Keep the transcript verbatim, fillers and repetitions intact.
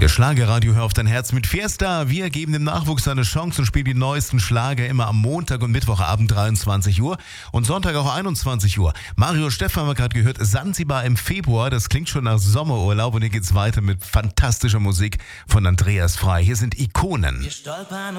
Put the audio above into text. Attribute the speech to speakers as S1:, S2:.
S1: Schlagerradio, hör auf dein Herz mit Fiesta. Wir geben dem Nachwuchs eine Chance und spielen die neuesten Schlager immer am Montag und Mittwochabend dreiundzwanzig Uhr und Sonntag auch einundzwanzig Uhr. Mario Stephan haben wir gerade gehört, Sansibar im Februar, das klingt schon nach Sommerurlaub und hier geht's weiter mit fantastischer Musik von Andreas Frei. Hier sind Ikonen.
S2: Wir stolpern